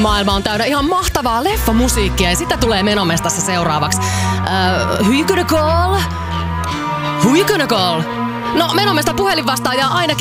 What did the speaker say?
Maailma on täynnä ihan mahtavaa leffamusiikkia ja sitä tulee Menomestassa seuraavaksi. Who you gonna call? Who you gonna call? No, Menomesta puhelinvastaaja aina